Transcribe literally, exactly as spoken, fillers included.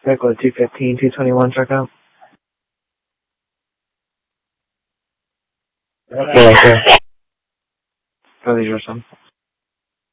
Vehicle two fifteen, two twenty-one, check out. Yeah, okay. Oh, these are some.